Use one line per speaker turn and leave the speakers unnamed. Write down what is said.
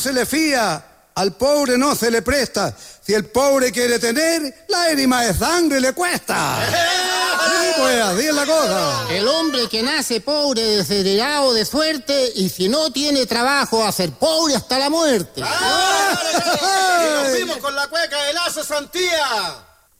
se le fía, al pobre no se le presta. Si el pobre quiere tener, la lágrima de sangre le cuesta. Sí, pues, así es la cosa.
El hombre que nace pobre, desheredado de suerte, y si no tiene trabajo, a ser pobre hasta la muerte.
Y nos fuimos con la cueca de Lazo Santía.